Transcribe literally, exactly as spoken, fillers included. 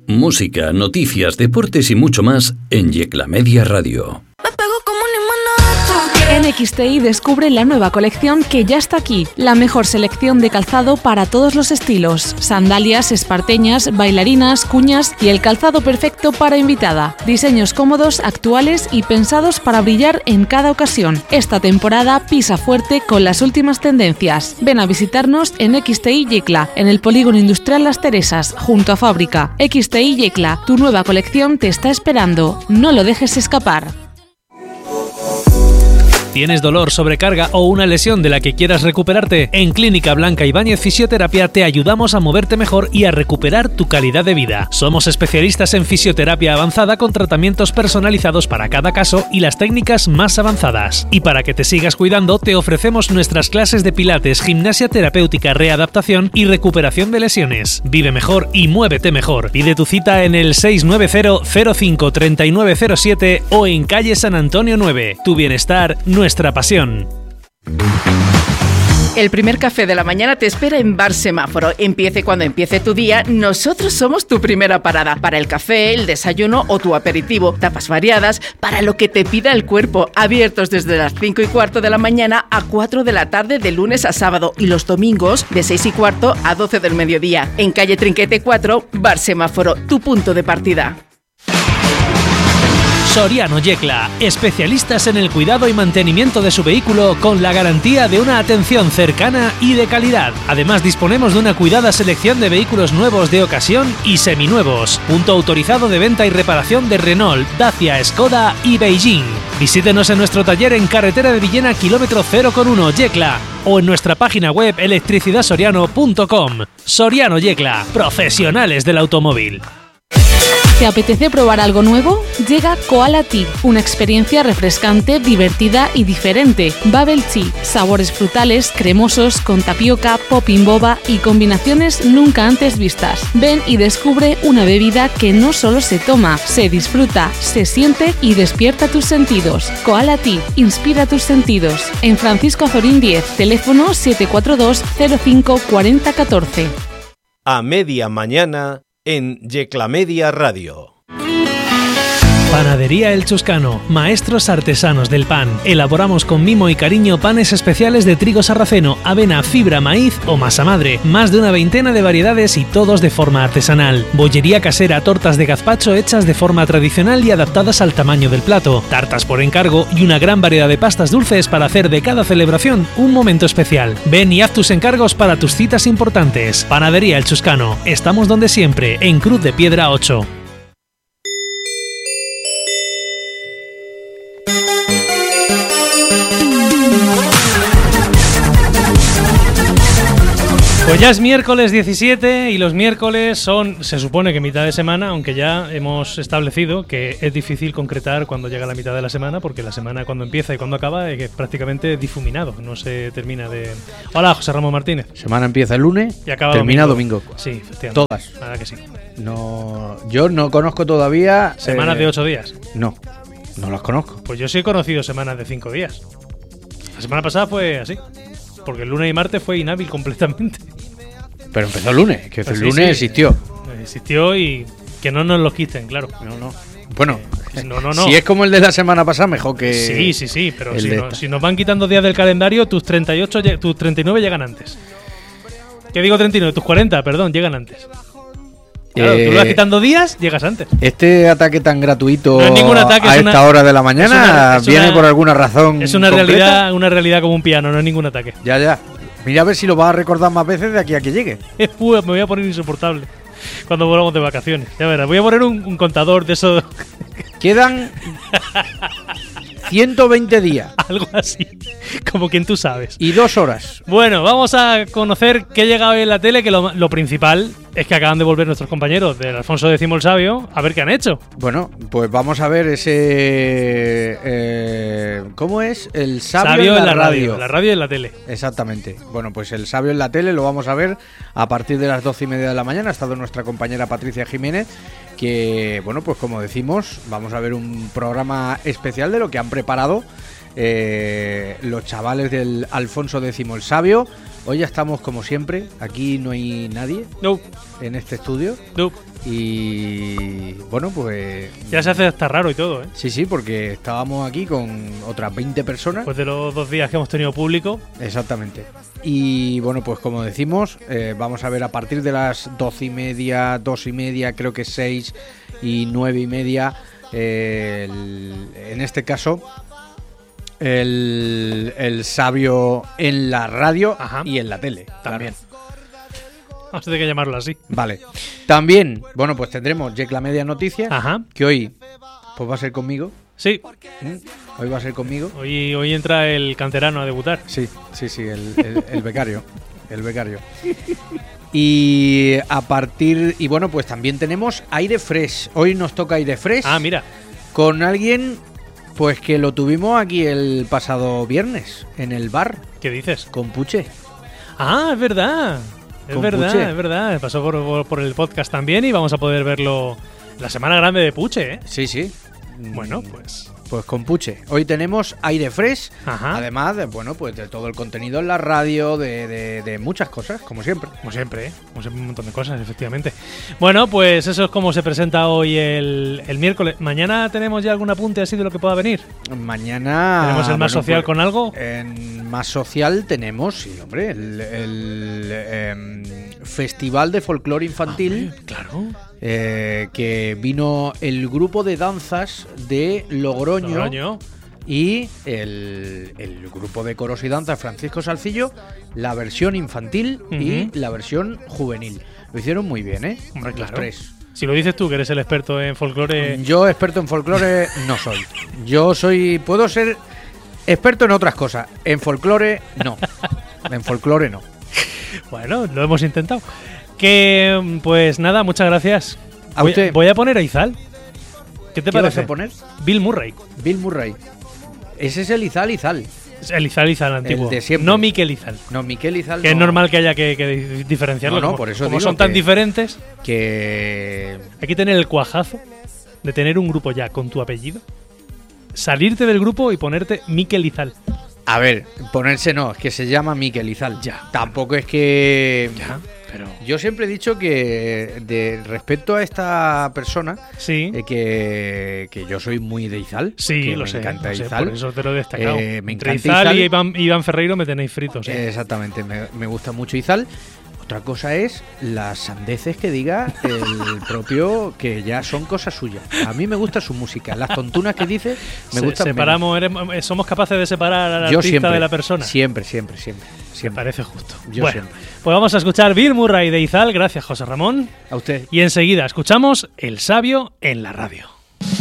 Música, noticias, deportes y mucho más en Yecla Media Radio. En X T I descubre la nueva colección que ya está aquí. La mejor selección de calzado para todos los estilos. Sandalias, esparteñas, bailarinas, cuñas y el calzado perfecto para invitada. Diseños cómodos, actuales y pensados para brillar en cada ocasión. Esta temporada pisa fuerte con las últimas tendencias. Ven a visitarnos en X T I Yecla, en el Polígono Industrial Las Teresas, junto a Fábrica. X T I Yecla, tu nueva colección te está esperando. No lo dejes escapar. ¿Tienes dolor, sobrecarga o una lesión de la que quieras recuperarte? En Clínica Blanca Ibáñez Fisioterapia te ayudamos a moverte mejor y a recuperar tu calidad de vida. Somos especialistas en fisioterapia avanzada con tratamientos personalizados para cada caso y las técnicas más avanzadas. Y para que te sigas cuidando, te ofrecemos nuestras clases de pilates, gimnasia terapéutica, readaptación y recuperación de lesiones. Vive mejor y muévete mejor. Pide tu cita en el seis nueve cero, cero cinco, tres nueve cero siete o en calle San Antonio nueve. Tu bienestar, nuestra pasión. El primer café de la mañana te espera en Bar Semáforo. Empiece cuando empiece tu día, nosotros somos tu primera parada. Para el café, el desayuno o tu aperitivo. Tapas variadas para lo que te pida el cuerpo. Abiertos desde las cinco y cuarto de la mañana a cuatro de la tarde de lunes a sábado. Y los domingos de seis y cuarto a doce del mediodía. En calle Trinquete cuatro, Bar Semáforo, tu punto de partida. Soriano Yecla, especialistas en el cuidado y mantenimiento de su vehículo con la garantía de una atención cercana y de calidad. Además, disponemos de una cuidada selección de vehículos nuevos de ocasión y seminuevos. Punto autorizado de venta y reparación de Renault, Dacia, Skoda y Beijing. Visítenos en nuestro taller en Carretera de Villena, kilómetro cero uno, Yecla, o en nuestra página web electricidad soriano punto com. Soriano Yecla, profesionales del automóvil. ¿Te apetece probar algo nuevo? Llega Koala Tea, una experiencia refrescante, divertida y diferente. Bubble Tea, sabores frutales, cremosos, con tapioca, popping boba y combinaciones nunca antes vistas. Ven y descubre una bebida que no solo se toma, se disfruta, se siente y despierta tus sentidos. Koala Tea, inspira tus sentidos. En Francisco Azorín diez, teléfono siete cuatro dos, cero cinco, cuatro cero uno cuatro. A media mañana en Yecla Media Radio. Panadería El Chuscano, maestros artesanos del pan. Elaboramos con mimo y cariño panes especiales de trigo sarraceno, avena, fibra, maíz o masa madre. Más de una veintena de variedades y todos de forma artesanal. Bollería casera, tortas de gazpacho hechas de forma tradicional y adaptadas al tamaño del plato. Tartas por encargo y una gran variedad de pastas dulces para hacer de cada celebración un momento especial. Ven y haz tus encargos para tus citas importantes. Panadería El Chuscano. Estamos donde siempre, en Cruz de Piedra ocho. Pues ya es miércoles diecisiete y los miércoles son, se supone que mitad de semana, aunque ya hemos establecido que es difícil concretar cuando llega la mitad de la semana, porque la semana cuando empieza y cuando acaba es prácticamente difuminado, no se termina de... Hola, José Ramón Martínez. Semana empieza el lunes y acaba termina domingo. domingo. Sí, efectivamente. Todas. Nada que sí. No, yo no conozco todavía... ¿Semanas eh, de ocho días? No, no las conozco. Pues yo sí he conocido semanas de cinco días. La semana pasada fue así. Porque el lunes y martes fue inhábil completamente. Pero empezó el lunes, que Pues el sí, lunes sí, existió. Existió y que no nos lo quiten, claro. No, no. Bueno, Eh, no, no, no. si es como el de la semana pasada, mejor que... Sí, sí, sí, pero el si, de no- esta. si nos van quitando días del calendario, tus treinta y ocho, lle- tus treinta y nueve llegan antes. ¿Qué digo treinta y nueve? Tus cuarenta, perdón, llegan antes. Claro, Eh, tú le vas quitando días, llegas antes. Este ataque tan gratuito No es ningún ataque, a es esta una- hora de la mañana es una- es viene una- por alguna razón Es una concreta. realidad, una realidad como un piano, no es ningún ataque. Ya, ya. Mira a ver si lo vas a recordar más veces de aquí a que llegue. Uy, me voy a poner insoportable cuando volvamos de vacaciones. Ya verás, voy a poner un, un contador de eso, Quedan ciento veinte días algo así, como quien tú sabes. y dos horas. Bueno, vamos a conocer qué llega hoy en la tele, que lo, lo principal es que acaban de volver nuestros compañeros del Alfonso X el Sabio, a ver qué han hecho. Bueno, pues vamos a ver ese... Eh, ¿Cómo es? El sabio, Sabio en la, radio. en la radio y en la tele. Exactamente. Bueno, pues el sabio en la tele lo vamos a ver a partir de las doce y media de la mañana. Ha estado nuestra compañera Patricia Jiménez, que, bueno, pues como decimos, vamos a ver un programa especial de lo que han preparado eh, los chavales del Alfonso X el Sabio Hoy ya estamos como siempre, aquí no hay nadie No, en este estudio no. y bueno, pues Ya se hace hasta raro y todo, ¿eh? sí, sí, porque estábamos aquí con otras veinte personas. Después de los dos días que hemos tenido público. Exactamente. Y bueno, pues como decimos, eh, vamos a ver a partir de las doce y media, dos y media, creo que seis y nueve y media, eh, el- en este caso, el, el sabio en la radio Ajá. y en la tele también. Vamos a tener que llamarlo así. Vale. También, bueno, pues tendremos Yecla Media Noticias, Ajá. que hoy pues va a ser conmigo. Sí, ¿Mm? Hoy va a ser conmigo. hoy, hoy entra el canterano a debutar. Sí, sí, sí, el, el- el becario. El becario. Y a partir. Y bueno, pues también tenemos aire fresh. Hoy nos toca aire fresh. Ah, mira. Con alguien, pues que lo tuvimos aquí el pasado viernes, en el bar, ¿Qué dices? con Puche. Ah, es verdad. Es Con verdad, Puche. es verdad. Pasó por, por- por el podcast también y vamos a poder verlo la semana grande de Puche, ¿eh? Sí, sí. Bueno, Mm, pues. Pues con Puche. Hoy tenemos aire fresh. Ajá. Además de, bueno, pues de todo el contenido en la radio, de, de- de muchas cosas, como siempre. Como siempre, ¿eh? Como siempre, un montón de cosas, efectivamente. Bueno, pues eso es como se presenta hoy el, el miércoles. ¿Mañana tenemos ya algún apunte así de lo que pueda venir? Mañana. ¿Tenemos el más bueno, social pues, con algo? En más social tenemos, sí, hombre, el, el, em, Festival de Folclore Infantil. Ah, claro. eh, que vino el grupo de danzas de Logroño, Logroño. y el, el grupo de coros y danzas Francisco Salcillo, la versión infantil y Ujú. la versión juvenil. Lo hicieron muy bien, ¿eh? Hombre, Los claro. tres. Si lo dices tú, que eres el experto en folclore. Yo experto en folclore no soy. Yo soy, puedo ser experto en otras cosas. En folclore no. En folclore no. Bueno, lo hemos intentado. Que, pues nada, muchas gracias. A voy, usted. voy a poner a Izal. ¿Qué te ¿Qué vas parece? a poner? Bill Murray. Bill Murray. Ese es el Izal Izal. El Izal Izal antiguo. de siempre. No Miquel Izal. No, Miquel Izal Que es no. normal que haya que, que diferenciarlo. No, no, como, por eso como digo son tan que- diferentes, Que hay que tener el cuajazo de tener un grupo ya con tu apellido, salirte del grupo y ponerte Miquel Izal. a ver, ponerse no, es que se llama Miquel Izal. Ya. Tampoco es que Ya, pero. yo siempre he dicho que de respecto a esta persona Sí. eh, que, que yo soy muy de Izal. Sí, que lo me sé, encanta lo sé, Izal. por eso te lo he destacado. Eh, me Entre encanta Izal, Izal. y Iván, Iván Ferreiro me tenéis fritos. ¿eh? Exactamente, me, me gusta mucho Izal. Otra cosa es las sandeces que diga el propio, que ya son cosas suyas. A mí me gusta su música. Las tontunas que dice me Se- gustan menos. separamos, eres- eh, somos capaces de separar al Yo artista siempre, de la persona. Siempre, siempre, siempre. Me siempre. parece justo. Yo bueno, siempre. pues vamos a escuchar Bill Murray de Izal. Gracias, José Ramón. A usted. Y enseguida escuchamos El Sabio en la radio.